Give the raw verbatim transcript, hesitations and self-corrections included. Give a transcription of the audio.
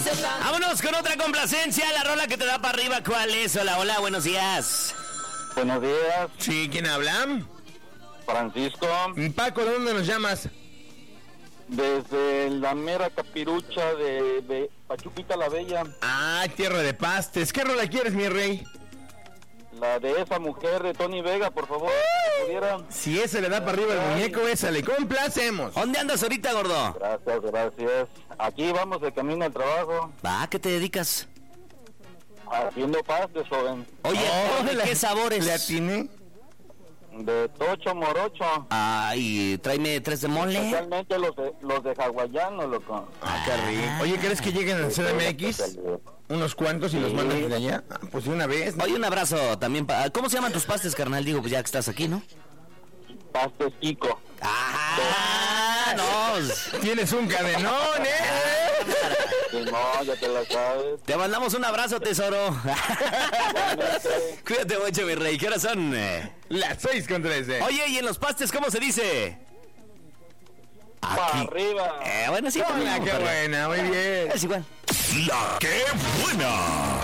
Vámonos con otra complacencia, la rola que te da para arriba. ¿Cuál es? Hola, hola, buenos días. Buenos días. Sí, ¿quién habla? Francisco. Paco, ¿de dónde nos llamas? Desde la mera capirucha de, de Pachuquita la Bella. Ah, tierra de pastes. ¿Qué rola quieres, mi rey? La de esa mujer de Tony Vega, por favor. Si pudiera. Si ese le da para arriba el muñeco, esa le complacemos. ¿Dónde andas ahorita, gordo? Gracias, gracias. Aquí vamos de camino al trabajo. Va, ¿a qué te dedicas? Haciendo pastes, joven. Oye, Oh, ¿de la- qué sabores? ¿Le atiné? De tocho morocho. Ay, tráeme tres de mole. Especialmente los de, los de hawaiano, loco. Ah, qué rico. Oye, ¿crees que lleguen al C D M X? Unos cuantos y los Sí. mandan de allá. Ah, pues de una vez, ¿no? Oye, un abrazo también. Pa... ¿Cómo se llaman tus pastes, carnal? Digo, pues ya que estás aquí, ¿no? Pastes Kiko. ¡Ah! ¡No! Tienes un cadenón, ¿eh? Sí, no, ya te la sabes. Te mandamos un abrazo, tesoro. Cuídate mucho, mi rey. ¿Qué horas son? Eh, Las seis con trece. Oye, ¿y en los pastes cómo se dice? Para arriba. Eh, bueno, sí. Hola, también, qué pero- buena, muy bien. Es igual. La que buena.